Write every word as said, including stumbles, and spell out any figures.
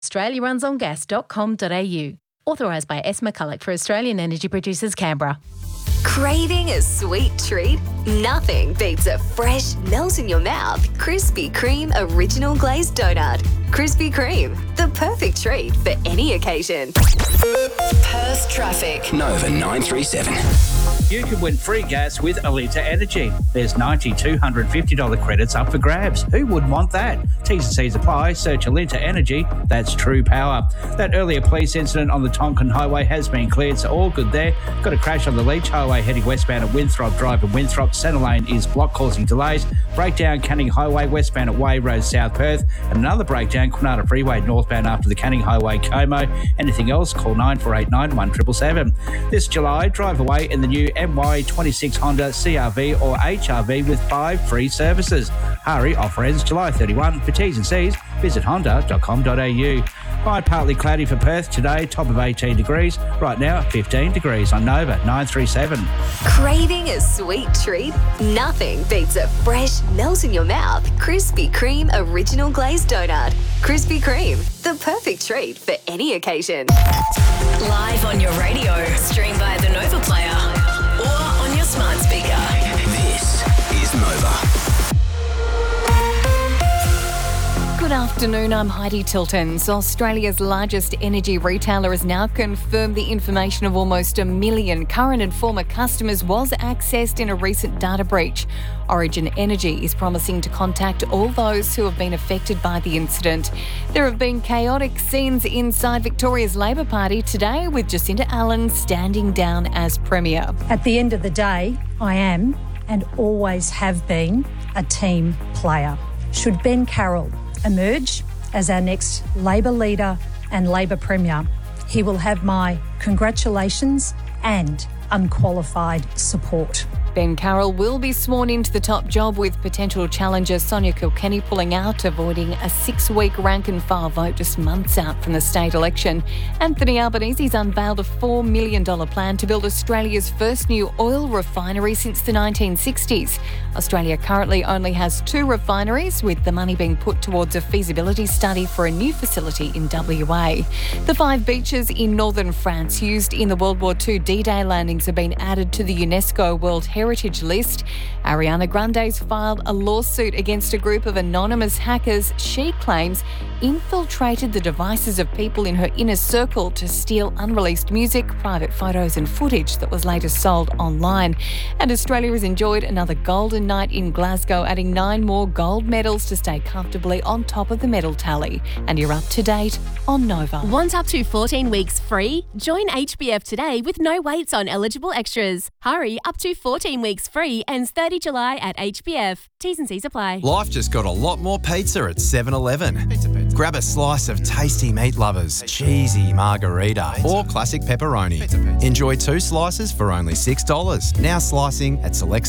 australia runs on gas dot com dot a u. Authorised by S. McCulloch for Australian Energy Producers, Canberra. Craving a sweet treat? Nothing beats a fresh, melt-in-your-mouth Krispy Kreme original glazed donut. Krispy Kreme, the perfect treat for any occasion. Perth traffic. Nova nine three seven. You can win free gas with Alinta Energy. There's ninety two hundred fifty dollars credits up for grabs. Who wouldn't want that? T's and C's apply. Search Alinta Energy. That's true power. That earlier police incident on the Tonkin Highway has been cleared, so all good there. Got a crash on the Leach Highway heading westbound at Winthrop Drive in Winthrop. Centre lane is blocked, causing delays. Breakdown Canning Highway westbound at Way Road, South Perth. And another breakdown Quinata Freeway northbound after the Canning Highway, Como. Anything else? Call nine four eight nine, one seven seven seven. This July, drive away in the new M Y twenty-six Honda C R V or H R V with five free services. Hurry, offer ends July thirty-first. For T's and C's, visit honda dot com dot a u. Right, partly cloudy for Perth today, top of eighteen degrees. Right now, fifteen degrees on Nova nine three seven. Craving a sweet treat? Nothing beats a fresh, melt-in-your-mouth Krispy Kreme original glazed donut. Krispy Kreme, the perfect treat for any occasion. Live on your radio, stream via the Nova Player or on your smart speaker. This is Nova. Good afternoon, I'm Heidi Tiltons. Australia's largest energy retailer has now confirmed the information of almost a million current and former customers was accessed in a recent data breach. Origin Energy is promising to contact all those who have been affected by the incident. There have been chaotic scenes inside Victoria's Labor Party today, with Jacinta Allen standing down as Premier. At the end of the day, I am and always have been a team player. Should Ben Carroll emerge as our next Labor leader and Labor Premier, he will have my congratulations and unqualified support. Ben Carroll will be sworn into the top job, with potential challenger Sonia Kilkenny pulling out, avoiding a six-week rank-and-file vote just months out from the state election. Anthony Albanese's unveiled a four million dollars plan to build Australia's first new oil refinery since the nineteen sixties. Australia currently only has two refineries, with the money being put towards a feasibility study for a new facility in W A. The five beaches in northern France used in the World War Two D-Day landings have been added to the UNESCO World Heritage List. Ariana Grande's filed a lawsuit against a group of anonymous hackers she claims infiltrated the devices of people in her inner circle to steal unreleased music, private photos and footage that was later sold online. And Australia has enjoyed another golden night in Glasgow, adding nine more gold medals to stay comfortably on top of the medal tally. And you're up to date on Nova. Want up to fourteen weeks free? Join H B F today with no waits on eligible extras. Hurry, up to fourteen weeks free, ends thirtieth of July at H B F. T's and C's apply. Life just got a lot more pizza at seven eleven. Pizza, pizza. Grab a slice of tasty meat lovers, pizza. Cheesy margarita or classic pepperoni. Pizza, pizza. Enjoy two slices for only six dollars. Now slicing at select